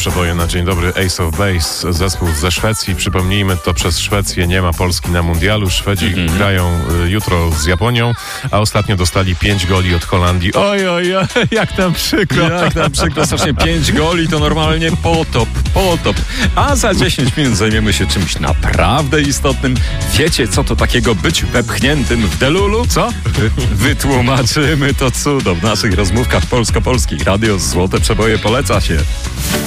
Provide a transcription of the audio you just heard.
przeboje na dzień dobry. Ace of Base, zespół ze Szwecji. Przypomnijmy, to przez Szwecję nie ma Polski na mundialu. Szwedzi grają jutro z Japonią, a ostatnio dostali 5 goli od Holandii. Oj, jak tam przykro. Jak nam przykro, strasznie 5 goli to normalnie potop. A za 10 minut zajmiemy się czymś naprawdę istotnym. Wiecie, co to takiego być wepchniętym w Delulu? Co? Wytłumaczymy to cudo w naszych rozmówkach polsko-polskich. Radio Złote Przeboje poleca się.